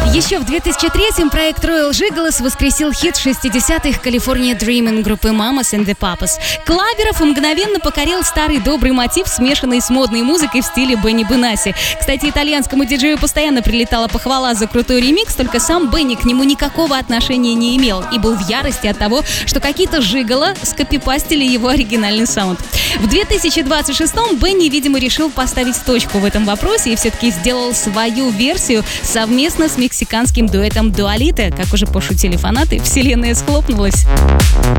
Еще в 2003-м проект Royal Gigolos воскресил хит 60-х California Dreamin' группы Mamas and the Papas. Клаверов мгновенно покорил старый добрый мотив, смешанный с модной музыкой в стиле Бенни Бенасси. Кстати, итальянскому диджею постоянно прилетала похвала за крутой ремикс, только сам Бенни к нему никакого отношения не имел и был в ярости от того, что какие-то жиголо скопипастили его оригинальный саунд. В 2026-м Бенни, видимо, решил поставить точку в этом вопросе и все-таки сделал свою версию совместно с мексиканским дуэтом Дуа Липы. Как уже пошутили фанаты, вселенная схлопнулась.